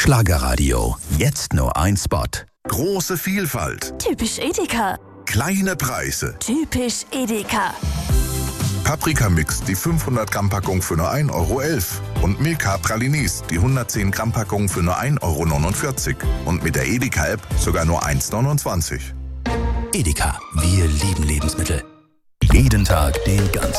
Schlagerradio. Jetzt nur ein Spot. Große Vielfalt. Typisch Edeka. Kleine Preise. Typisch Edeka. Paprikamix, die 500 Gramm Packung für nur 1,11 € und Milka Pralinis, die 110 Gramm Packung für nur 1,49 € und mit der Edeka-App sogar nur 1,29 €. Edeka, wir lieben Lebensmittel. Jeden Tag den ganzen